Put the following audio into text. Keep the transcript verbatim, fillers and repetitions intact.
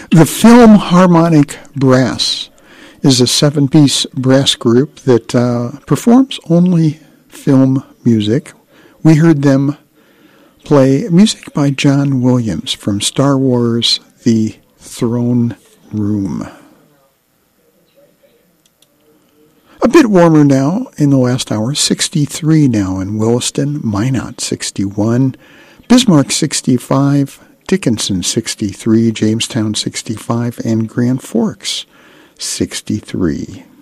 The Philharmonic Brass is a seven-piece brass group that uh, performs only film music. We heard them play music by John Williams from Star Wars: The Throne Room. A bit warmer now in the last hour, sixty-three now in Williston, Minot sixty-one, Bismarck sixty-five, Dickinson sixty-three, Jamestown sixty-five, and Grand Forks sixty-three.